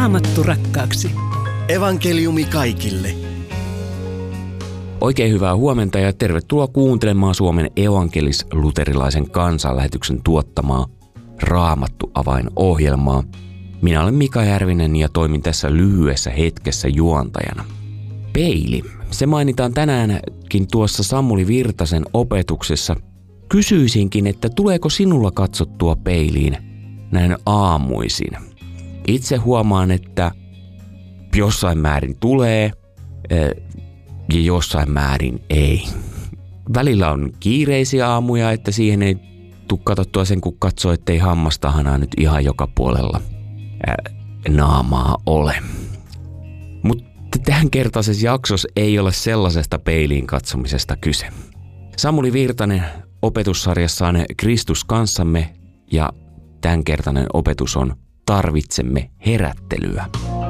Raamattu rakkaaksi. Evankeliumi kaikille. Oikein hyvää huomenta ja tervetuloa kuuntelemaan Suomen evankelis-luterilaisen kansanlähetyksen tuottamaa Raamattu-avain-ohjelmaa. Minä olen Mika Järvinen ja toimin tässä lyhyessä hetkessä juontajana. Peili. Se mainitaan tänäänkin tuossa Samuli Virtasen opetuksessa. Kysyisinkin, että tuleeko sinulla katsottua peiliin näin aamuisin? Itse huomaan, että jossain määrin tulee ja jossain määrin ei. Välillä on kiireisiä aamuja, että siihen ei tule katsottua sen, kun katsoo, ettei hammastahanaa nyt ihan joka puolella naamaa ole. Mutta tämänkertaisessa jaksossa ei ole sellaisesta peiliin katsomisesta kyse. Samuli Virtanen opetussarjassaan Kristus kanssamme ja tämänkertainen opetus on Tarvitsemme herättelyä.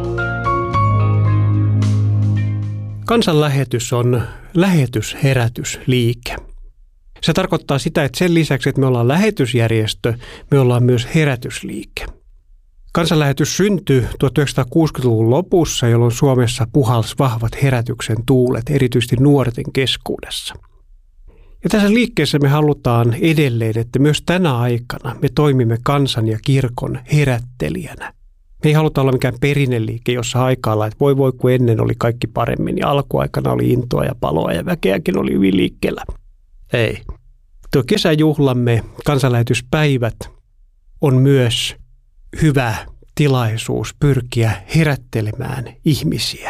Kansanlähetys on lähetysherätysliike. Se tarkoittaa sitä, että sen lisäksi, että me ollaan lähetysjärjestö, me ollaan myös herätysliike. Kansanlähetys syntyi 1960-luvun lopussa, jolloin Suomessa puhalsi vahvat herätyksen tuulet, erityisesti nuorten keskuudessa. Ja tässä liikkeessä me halutaan edelleen, että myös tänä aikana me toimimme kansan ja kirkon herättelijänä. Me ei haluta olla mikään perinneliike, jossa aikaalla, että voi kun ennen oli kaikki paremmin ja alkuaikana oli intoa ja paloa ja väkeäkin oli hyvin liikkeellä. Ei. Tuo kesäjuhlamme kansanlähetyspäivät on myös hyvä tilaisuus pyrkiä herättelemään ihmisiä.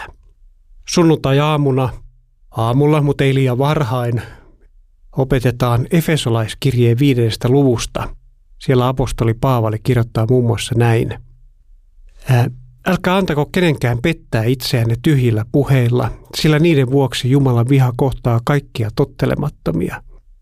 Aamulla, mutta ei liian varhain, opetetaan Efesolaiskirjeen 5. luvusta. Siellä apostoli Paavali kirjoittaa muun muassa näin. Älkää antako kenenkään pettää itseänne tyhjillä puheilla, sillä niiden vuoksi Jumalan viha kohtaa kaikkia tottelemattomia.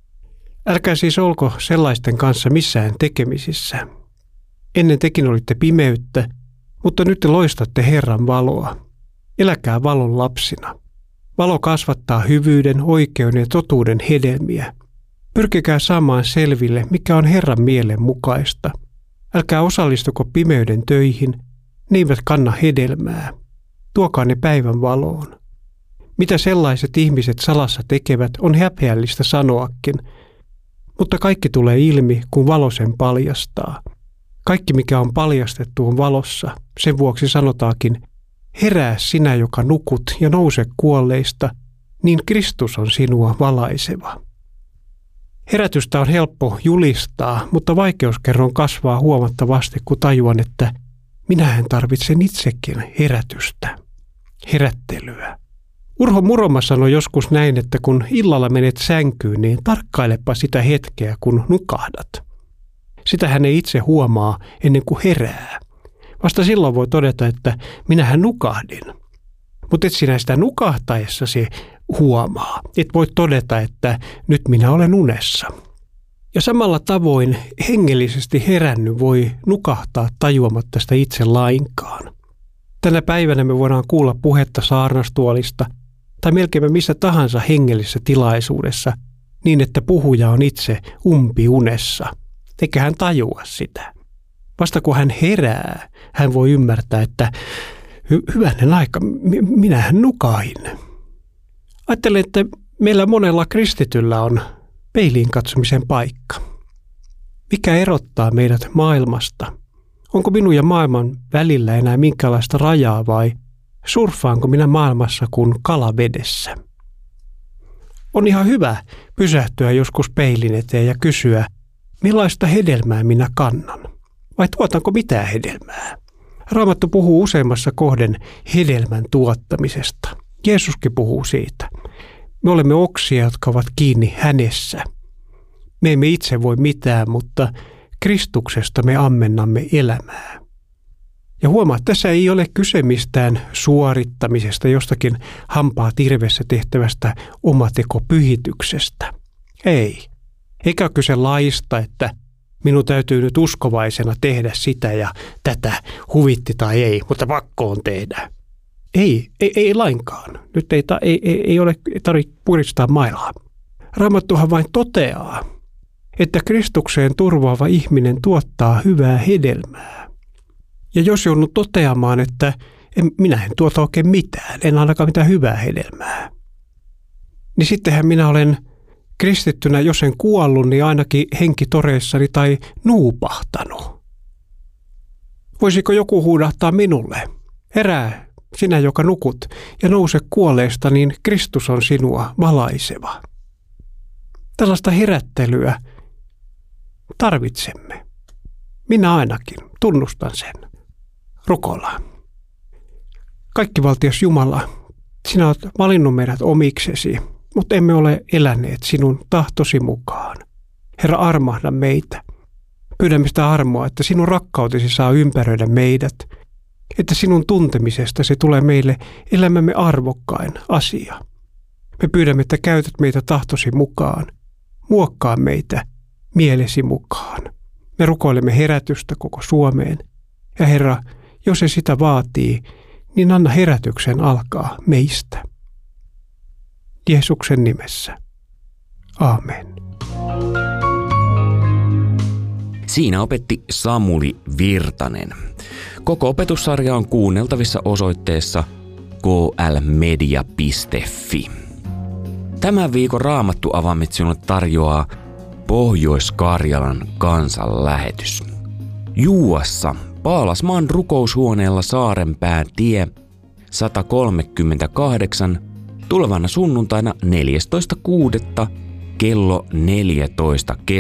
Älkää siis olko sellaisten kanssa missään tekemisissä. Ennen tekin olitte pimeyttä, mutta nyt te loistatte Herran valoa. Eläkää valon lapsina. Valo kasvattaa hyvyyden, oikeuden ja totuuden hedelmiä. Pyrkikää saamaan selville, mikä on Herran mielen mukaista. Älkää osallistuko pimeyden töihin, ne eivät kanna hedelmää. Tuokaa ne päivän valoon. Mitä sellaiset ihmiset salassa tekevät, on häpeällistä sanoakin, mutta kaikki tulee ilmi, kun valo sen paljastaa. Kaikki, mikä on paljastettu, on valossa. Sen vuoksi sanotaakin, herää sinä, joka nukut, ja nouse kuolleista, niin Kristus on sinua valaiseva. Herätystä on helppo julistaa, mutta vaikeuskerroin kasvaa huomattavasti, kun tajuan, että minähän tarvitsen itsekin herätystä, herättelyä. Urho Muroma sanoi joskus näin, että kun illalla menet sänkyyn, niin tarkkailepa sitä hetkeä, kun nukahdat. Sitä hän ei itse huomaa ennen kuin herää. Vasta silloin voi todeta, että minähän nukahdin. Mutta et sinä sitä nukahtaessasi huomaa. Et voi todeta, että nyt minä olen unessa. Ja samalla tavoin hengellisesti herännyt voi nukahtaa tajuamatta sitä itse lainkaan. Tänä päivänä me voidaan kuulla puhetta saarnastuolista tai melkein missä tahansa hengellisessä tilaisuudessa niin, että puhuja on itse umpiunessa, eikä hän tajua sitä. Vasta kun hän herää, hän voi ymmärtää, että hyvänen aika, minähän nukahin. Ajattelen, että meillä monella kristityllä on peiliin katsomisen paikka. Mikä erottaa meidät maailmasta? Onko minun ja maailman välillä enää minkälaista rajaa vai surffaanko minä maailmassa kuin kala vedessä? On ihan hyvä pysähtyä joskus peilin eteen ja kysyä, millaista hedelmää minä kannan? Vai tuotanko mitään hedelmää? Raamattu puhuu useammassa kohden hedelmän tuottamisesta. Jeesuskin puhuu siitä. Me olemme oksia, jotka ovat kiinni hänessä. Me emme itse voi mitään, mutta Kristuksesta me ammennamme elämää. Ja huomaa, että tässä ei ole kyse mistään suorittamisesta, jostakin hampaa tirvessä tehtävästä omatekopyhityksestä. Ei. Eikä ole kyse laista, että minun täytyy nyt uskovaisena tehdä sitä ja tätä, huvitti tai ei, mutta pakko on tehdä. Ei lainkaan. Nyt ei tarvitse puristaa mailaa. Raamattuhan vain toteaa, että Kristukseen turvaava ihminen tuottaa hyvää hedelmää. Ja jos joudun toteamaan, että minä en tuota oikein mitään, en ainakaan mitään hyvää hedelmää, niin sittenhän minä olen kristittynä, jos en kuollut, niin ainakin henkitoreissani tai nuupahtanut. Voisiko joku huudahtaa minulle? Herää, sinä joka nukut, ja nouse kuolleesta, niin Kristus on sinua valaiseva. Tällaista herättelyä tarvitsemme. Minä ainakin tunnustan sen. Rukoillaan. Kaikkivaltias Jumala, sinä olet valinnut meidät omiksesi, mutta emme ole eläneet sinun tahtosi mukaan. Herra, armahda meitä. Pyydämme sitä armoa, että sinun rakkautesi saa ympäröidä meidät, että sinun tuntemisesta se tulee meille elämämme arvokkain asia. Me pyydämme, että käytät meitä tahtosi mukaan, muokkaa meitä mielesi mukaan. Me rukoilemme herätystä koko Suomeen. Ja Herra, jos se sitä vaatii, niin anna herätyksen alkaa meistä. Jeesuksen nimessä. Aamen. Siinä opetti Samuli Virtanen. Koko opetussarja on kuunneltavissa osoitteessa klmedia.fi. Tämän viikon Raamattuavaimet sinulle tarjoaa Pohjois-Karjalan kansanlähetys. Juuassa Paalasmaan rukoushuoneella Saarenpään tie 138 tulevana sunnuntaina 14.6. kello 14